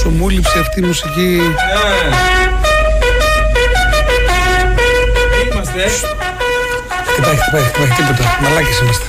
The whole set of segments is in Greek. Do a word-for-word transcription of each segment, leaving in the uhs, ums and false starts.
Πόσο μου λείψε αυτή η μουσική. Είμαστε. Χτυπάει, χτυπάει, χτυπάει, τίποτα. Μαλάκες είμαστε.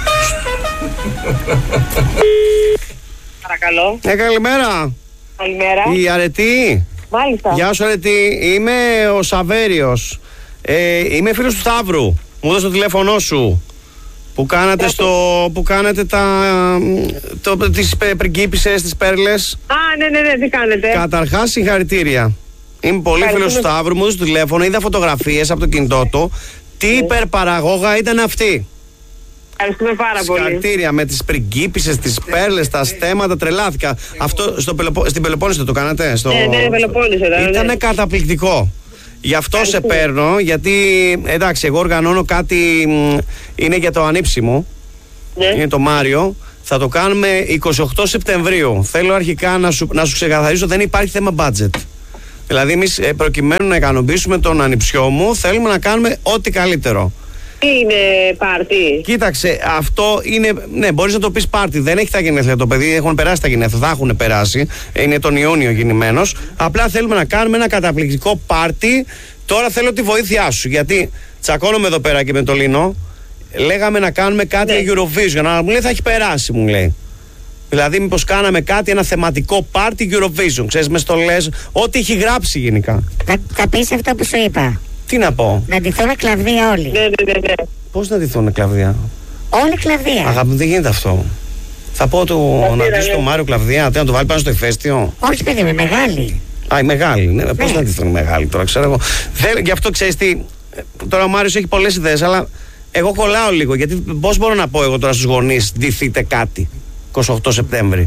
Παρακαλώ. Ε, καλημέρα. Καλημέρα. Η Αρετή. Μάλιστα. Γεια σου, Αρετή. Είμαι ο Σαβέριος. Ε, είμαι φίλος του Σταύρου. Μου έδωσε το τηλέφωνό σου. Που κάνατε, στο, που κάνατε τα, το, τις πριγκίπισσες, τις πέρλες. Α, ναι, ναι, ναι, τι κάνετε. Καταρχάς, συγχαρητήρια. Είμαι πολύ φίλος του Σταύρου, μου έδωσε το τηλέφωνο, είδα φωτογραφίες από το κινητό του. Τι ναι. υπερπαραγόγα ήταν αυτή. Ευχαριστούμε πάρα πολύ. Συγχαρητήρια με τις πριγκίπισσες, τις πέρλες, τα στέματα, τρελάθηκα. Αυτό στο Πελοπο... στην Πελοπόννησο το κάνατε. Στο... Ναι, ναι, Πελοπόννησο. Ήταν ναι. καταπληκτικό. Γι' αυτό σε παίρνω, γιατί εντάξει, εγώ οργανώνω κάτι, είναι για το ανήψιμο, ναι. είναι το Μάριο. Θα το κάνουμε εικοστή ογδόη Σεπτεμβρίου. Θέλω αρχικά να σου, να σου ξεκαθαρίσω, δεν υπάρχει θέμα budget. Δηλαδή εμείς προκειμένου να ικανοποιήσουμε τον ανιψιό μου, θέλουμε να κάνουμε ό,τι καλύτερο. Τι είναι πάρτι? Κοίταξε, αυτό είναι. Ναι, μπορείς να το πεις πάρτι. Δεν έχει τα γενέθλια το παιδί, έχουν περάσει τα γενέθλια. Θα έχουν περάσει. Είναι τον Ιούνιο γεννημένος. Απλά θέλουμε να κάνουμε ένα καταπληκτικό πάρτι. Τώρα θέλω τη βοήθειά σου. Γιατί τσακώνομαι εδώ πέρα και με το Λίνο. Λέγαμε να κάνουμε κάτι για ναι. Eurovision. Αλλά μου λέει θα έχει περάσει, μου λέει. Δηλαδή, μήπως κάναμε κάτι, ένα θεματικό πάρτι Eurovision. Ξέρεις, με στο λες, ό,τι έχει γράψει γενικά. Θα, θα πεις αυτό που σου είπα. Τι να πω? Να ντυθούν κλαδία όλοι. Ναι, ναι, ναι. Πώς να ντυθούν κλαδία? Όλοι κλαδία. Αγάπη μου, δεν γίνεται αυτό. Θα πω του να ντύσει ναι. το Μάριο κλαδία, τι να το βάλει πάνω στο ηφαίστειο. Όχι, παιδί μου, μεγάλη. Α, η μεγάλη. Ναι, ναι. Πώς να ντυθούν μεγάλη τώρα, ξέρω εγώ. Δεν, γι' αυτό ξέρεις τι. Τώρα ο Μάριος έχει πολλές ιδέες, αλλά εγώ κολλάω λίγο. Γιατί πώς μπορώ να πω εγώ τώρα στους γονείς, ντυθείτε κάτι εικοστή ογδόη Σεπτέμβρη.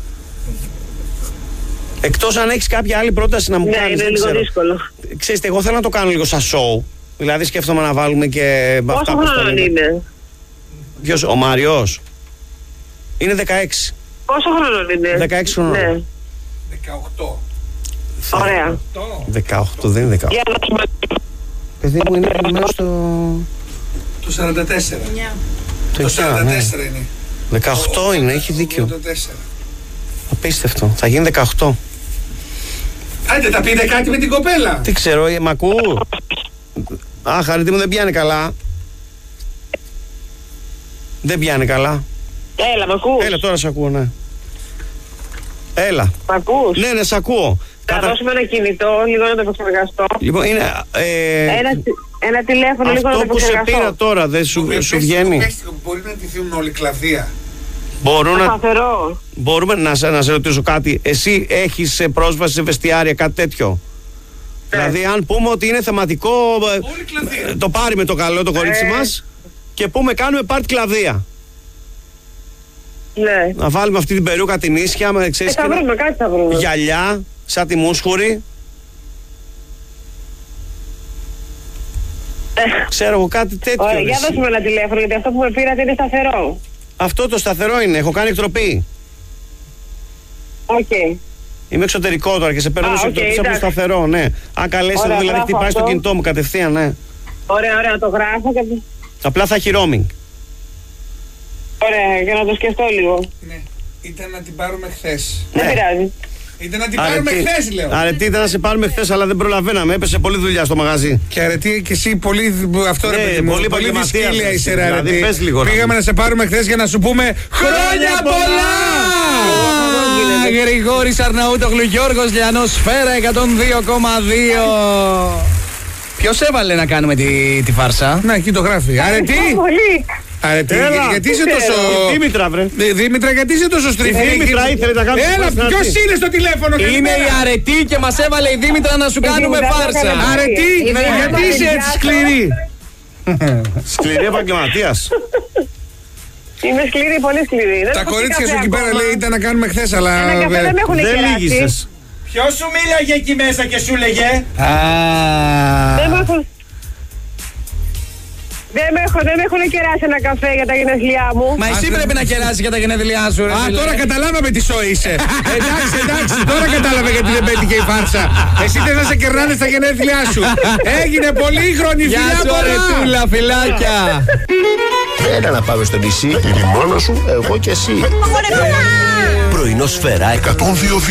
Εκτός αν έχεις κάποια άλλη πρόταση να μου ναι, κάνεις. Είναι λίγο ξέρω. Δύσκολο. Ξέρετε, εγώ θέλω να το κάνω λίγο σαν show. Δηλαδή σκέφτομαι να βάλουμε και. Πόσο χρόνο είναι? Ποιος, ο Μάριος? Είναι δεκαέξι. Πόσο χρόνο είναι? δεκαέξι χρονών. Ναι. δεκαοκτώ. Ωραία. δεκαοκτώ, δεν είναι δεκαοκτώ. Παιδί μου είναι γεννημένο στο. Το σαράντα τέσσερα. Το σαράντα τέσσερα ναι. είναι. δεκαοκτώ είναι, έχει δίκιο. Απίστευτο. Θα γίνει δεκαοκτώ. Άντε, θα πείτε κάτι με την κοπέλα. Τι ξέρω, μ' ακού? Αχ, Αρετή μου, δεν πιάνει καλά. Δεν πιάνει καλά. Έλα, μ' ακούς? Έλα, τώρα σ' ακούω, ναι. Έλα. Μ' ακούς? Ναι, ναι, σ' ακούω. Θα Κατα... δώσουμε ένα κινητό, λίγο να το επεξεργαστώ. Λοιπόν, είναι... Ε... Ένα, ένα τηλέφωνο, λίγο να το επεξεργαστώ. Αυτό που σε πήρα τώρα, δεν σου, Μπορεί, σου βγαίνει? Μπορεί να ντυθούν όλοι κλαδία. Μπορώ να... Σταθερό. Μπορούμε να, να σε ρωτήσω κάτι. Εσύ έχεις πρόσβαση σε βεστιάρια, κάτι τέτοιο? Ναι. Δηλαδή, αν πούμε ότι είναι θεματικό, το πάρει με το καλό το κορίτσι ε. μας και πούμε κάνουμε πάρτι κλαδία. Ναι. Να βάλουμε αυτή την περούκα την ίσια με ξέρεις, ε, θα βρούμε, κάτι θα βρούμε. Γυαλιά, σαν τη μούσχουρη. Ε. Ξέρω εγώ κάτι τέτοιο. Ωραία, για δώσουμε ένα τηλέφωνο, γιατί αυτό που με πήρατε είναι σταθερό. Αυτό το σταθερό είναι, έχω κάνει εκτροπή. Οκ. Okay. Είμαι εξωτερικό τώρα και σε παίρνω σε εκτροπή από το σταθερό, ναι. Αν καλέσει εδώ, δηλαδή χτυπάει στο κινητό μου κατευθείαν, ναι. Ωραία, ωραία, το γράφω και... Απλά θα έχει roaming. Ωραία, για να το σκεφτώ λίγο. Ναι, ήταν να την πάρουμε χθες. Δεν ναι. πειράζει. Ήταν να την πάρουμε χθες, λέω. Αρετή, ήταν να σε πάρουμε χθες, αλλά δεν προλαβαίναμε. Έπεσε πολλή δουλειά στο μαγαζί. Και Αρετή, και εσύ πολύ. Αυτό ναι, ρε παιδί μου. Πολύ, πολύ δυσκύλια είσαι, ρε Αρετή. Δηλαδή, λίγο, πήγαμε να σε πάρουμε χθες για να σου πούμε χρόνια πολλά! Γρηγόρης Αρναούτογλου, Γιώργος Λιανός, Σφαίρα εκατόν δύο κόμμα δύο. Ποιος έβαλε να κάνουμε τη, τη φάρσα? Να, εκεί το γράφει. Αρετή! Αρετή, γιατί είσαι τόσο. Δήμητρα, βρε. Δήμητρα, γιατί είσαι τόσο στριφή? Δήμητρα, ήθελε να κάνουμε. Έλα, ποιος είναι στο τηλέφωνο? Είναι η Αρετή και μας έβαλε η Δήμητρα να σου κάνουμε φάρσα. Αρετή, γιατί είσαι έτσι σκληρή? Σκληρή επαγγελματίας. Είμαι σκληρή, πολύ σκληρή. Τα κορίτσια σου εκεί πέρα λέει ήταν να κάνουμε χθες, αλλά. Δεν λύγησες. Ποιος σου μίλαγε εκεί μέσα και σου λέγε? Δεν μ' έχουν. Δεν με, έχω, δεν με έχουν κεράσει ένα καφέ για τα γενέθλιά μου. Μα εσύ πρέπει να κεράσει για τα γενέθλιά σου, ρε. Α, τώρα καταλάβαμε τι σοϊ είσαι. Εντάξει, εντάξει, τώρα κατάλαβε γιατί δεν πέτυχε η φάρσα. Εσύ δεν θα σε κερνάνε στα γενέθλιά σου. Έγινε πολύχρονη φιλιά. Γεια σου, Αρετούλα, φιλάκια. Έλα να πάμε στο νησί. Γιατί μόνο σου, εγώ και εσύ. Πρωινό Σφαίρα εκατόν δύο.